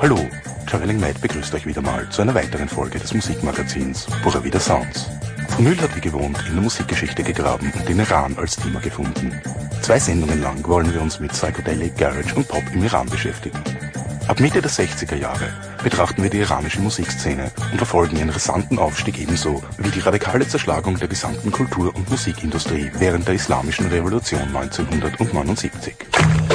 Hallo, Traveling Mad begrüßt euch wieder mal zu einer weiteren Folge des Musikmagazins Pura Vida Sounds. Vinyl hat wie gewohnt in der Musikgeschichte gegraben und den Iran als Thema gefunden. 2 Sendungen lang wollen wir uns mit Psychedelic, Garage und Pop im Iran beschäftigen. Ab Mitte der 60er Jahre betrachten wir die iranische Musikszene und verfolgen ihren rasanten Aufstieg ebenso wie die radikale Zerschlagung der gesamten Kultur- und Musikindustrie während der Islamischen Revolution 1979.